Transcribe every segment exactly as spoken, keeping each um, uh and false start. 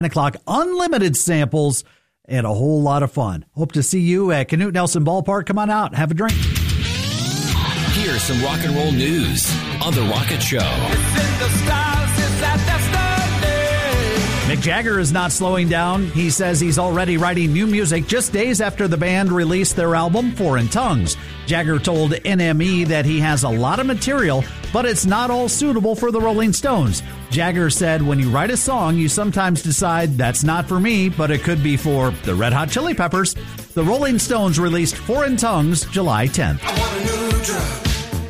o'clock, unlimited samples, and a whole lot of fun. Hope to see you at Knute Nelson Ballpark. Come on out, have a drink. Here's some rock and roll news on The Rocket Show. Mick Jagger is not slowing down. He says he's already writing new music just days after the band released their album, Foreign Tongues. Jagger told N M E that he has a lot of material, but it's not all suitable for the Rolling Stones. Jagger said, when you write a song, you sometimes decide that's not for me, but it could be for the Red Hot Chili Peppers. The Rolling Stones released Foreign Tongues July tenth. I want a new drug.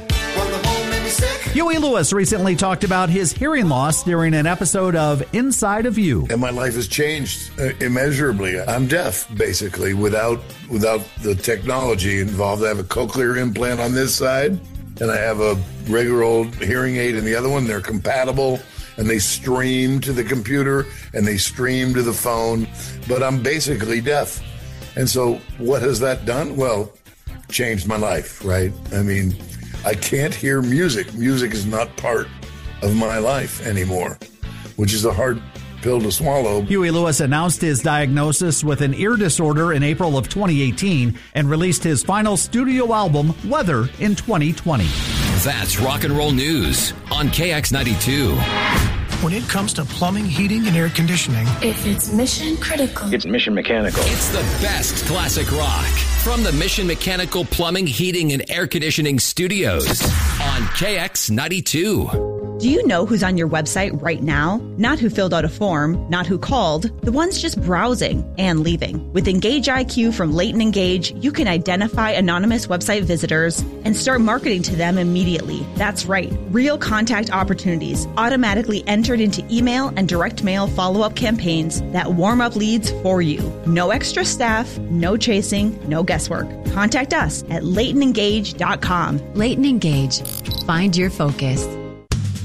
Huey Lewis recently talked about his hearing loss during an episode of Inside of You. And my life has changed uh, immeasurably. I'm deaf, basically, without without the technology involved. I have a cochlear implant on this side, and I have a regular old hearing aid in the other one. They're compatible, and they stream to the computer, and they stream to the phone. But I'm basically deaf. And so what has that done? Well, changed my life, right? I mean, I can't hear music. Music is not part of my life anymore, which is a hard pill to swallow. Huey Lewis announced his diagnosis with an ear disorder in April of twenty eighteen and released his final studio album, Weather, in twenty twenty. That's rock and roll news on K X ninety-two. When it comes to plumbing, heating, and air conditioning, if it's mission critical, it's Mission Mechanical. It's the best classic rock from the Mission Mechanical Plumbing, Heating, and Air Conditioning Studios on K X ninety-two. Do you know who's on your website right now? Not who filled out a form, not who called, the ones just browsing and leaving. With Engage I Q from Leighton Engage, you can identify anonymous website visitors and start marketing to them immediately. That's right, real contact opportunities automatically entered into email and direct mail follow-up campaigns that warm up leads for you. No extra staff, no chasing, no guesswork. Contact us at leighton engage dot com. Leighton Engage. Find your focus.